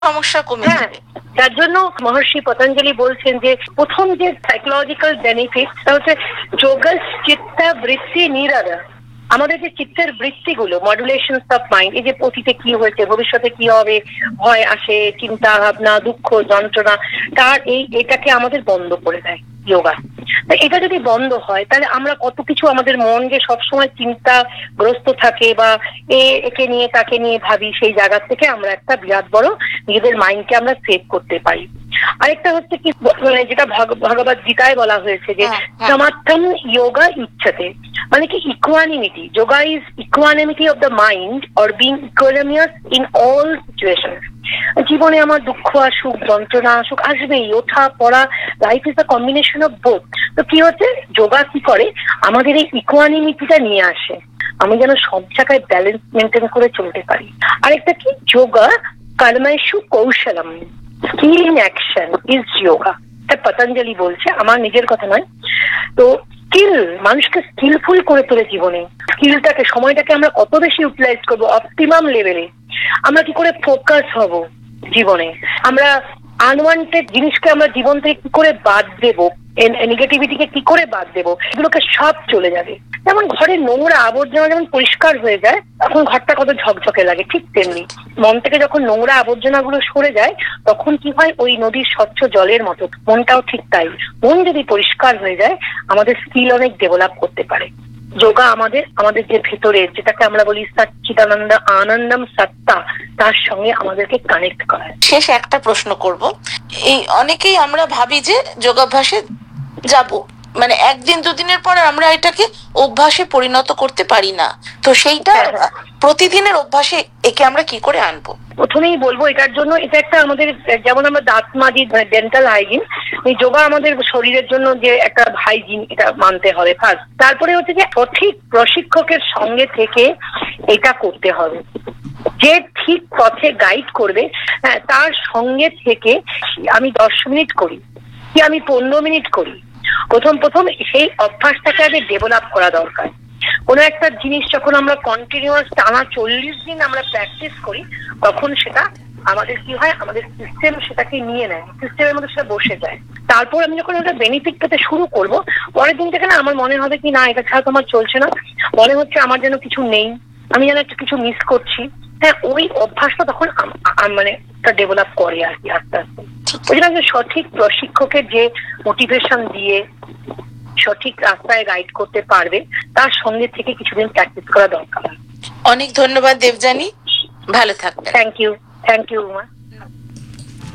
সমস্যা কমে যাবে। তার জন্য মহর্ষি পতঞ্জলি বলছেন যে প্রথম যে সাইকোলজিক্যাল বেনিফিট তা হচ্ছে যোগস চিত্তা বৃত্তি নিরাদা। আমাদের যে চিত্তের বৃত্তিগুলো, মডুলেশন অফ মাইন্ড, এই যে অতীতে কি হয়েছে, ভবিষ্যতে কি হবে, ভয় আসে, চিন্তা ভাবনা, দুঃখ, যন্ত্রণা, তার এটাকে আমাদের বন্ধ করে দেয় যোগা। এটা যদি বন্ধ হয় তাহলে আমরা কত কিছু, আমাদের মন যে সবসময় চিন্তাগ্রস্ত থাকে বা একে নিয়ে তাকে নিয়ে ভাবি, সেই জায়গা থেকে আমরা একটা বিরাট বড় নিজেদের মাইন্ডকে আমরা সেভ করতে পারি। আরেকটা হচ্ছে কি, যেটা ভগবত গীতায় বলা হয়েছে যে সমার্থম যোগা ইচ্ছতে, মানে কি equanimity. Yoga is equanimity of the mind or being ইকুয়ানিমিয়াস in all situation. জীবনে আমার দুঃখ আসুক, যন্ত্রণা আসুক, আসবেই, ওঠা পড়া, life is the combination of both. তো কি হচ্ছে, যোগা কি করে আমাদের এই ইকুয়ানিমিটিটা নিয়ে আসে, আমি যেন সব জায়গায় ব্যালেন্স মেনটেন করে চলতে পারি। আরেকটা কি, yoga কর্মেষু কৌশলম, skill in action is yoga. এটা পতঞ্জলি বলছে, আমার নিজের কথা নয়। তো স্কিল মানুষকে স্কিলফুল করে তোলে জীবনে। স্কিলটাকে, সময়টাকে আমরা কত বেশি ইউটিলাইজ করবো অপটিমাম লেভেলে, আমরা কি করে ফোকাস হব জীবনে, আমরা আনওয়ান্টেড জিনিসকে আমরা জীবন থেকে কি করে বাদ দেবো, নেগেটিভিটিকে কি করে বাদ দেবো, এগুলোকে সব চলে যাবে। যেমন ঘরের নোংরা আবর্জনা যেমন পরিষ্কার হয়ে যায়, তখন ঘরটা কত ঝকঝকে লাগে, ঠিক তেমনি মন থেকে যখন নোংরা আবর্জনা গুলো সরে যায়, তখন কি হয়, ওই নদীর স্বচ্ছ জলের মতো মনটাও ঠিক তাই। মন যদি পরিষ্কার হয়ে যায়, আমাদের স্কিল অনেক ডেভেলপ করতে পারে। যোগা আমাদের যে ভেতরে, যেটাকে আমরা বলি সচ্চিদানন্দ আনন্দম সত্তা, তার সঙ্গে আমাদেরকে কানেক্ট করায়। শেষ একটা প্রশ্ন করব, এই অনেকেই আমরা ভাবি যে যোগাভ্যাসে যাব, মানে একদিন দুদিনের পরে আমরা এটাকে অভ্যাসে পরিণত করতে পারি না, তো সেইটা প্রতিদিনের অভ্যাসে একে আমরা কি করে আনবো? প্রথমেই বলবো, এটার জন্য এটা একটা আমাদের, যেমন আমরা দাঁত মাজি, ডেন্টাল হাইজিন, এই যোগা আমাদের শরীরের জন্য যে একটা হাইজিন, এটা মানতে হবে ফার্স্ট। তারপরে হচ্ছে যে সঠিক প্রশিক্ষকের সঙ্গে থেকে এটা করতে হবে, যে ঠিক পথে গাইড করবে, তার সঙ্গে থেকে আমি 10 মিনিট করি কি আমি 15 মিনিট করি, প্রথম সেই অভ্যাসটাকে আগে ডেভেলপ করা দরকার। কোনো একটা জিনিস যখন আমরা কন্টিনিউয়াস টানা 40 দিন আমরা প্র্যাকটিস করি, তখন সেটা আমাদের কি হয়, আমাদের সিস্টেম সেটাকে নিয়ে নেয়, সিস্টেমের মধ্যে সেটা বসে যায়। তারপর আমি যখন ওটা বেনিফিট পেতে শুরু করব, পরের দিন থেকে না আমার মনে হবে কি না, এটা ছাড়া তোমার চলছে না, মনে হচ্ছে আমার যেন কিছু নেই, আমি যেন একটা কিছু মিস করছি। ওই অভ্যাসটা তখন মানে ডেভেলপ করে আর কি আস্তে আস্তে। ওই জন্য সঠিক প্রশিক্ষকের যে মোটিভেশন দিয়ে সঠিক রাস্তায় গাইড করতে পারবে, তার সঙ্গে থেকে কিছুদিন প্র্যাকটিস করা দরকার। অনেক ধন্যবাদ দেবযানী, ভালো থাকবেন। Thank you Uma.